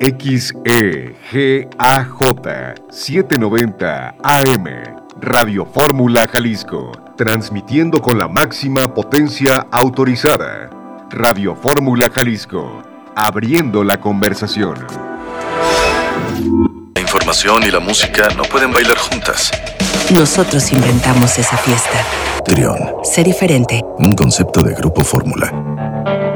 790 AM, Radio Fórmula Jalisco, transmitiendo con la máxima potencia autorizada. Radio Fórmula Jalisco, abriendo la conversación. La información y la música no pueden bailar juntas. Nosotros inventamos esa fiesta. Trión. Sé diferente. Un concepto de Grupo Fórmula.